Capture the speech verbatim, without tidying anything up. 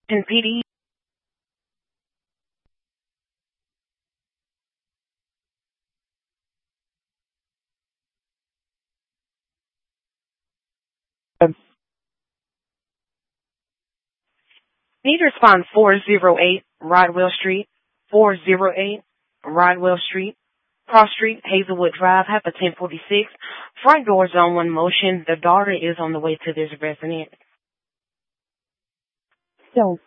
And P D. Need to respond four oh eight Rodwell Street, four oh eight Rodwell Street, Cross Street, Hazelwood Drive, half of ten forty-six. Front doors on one motion. The daughter is on the way to this residence. So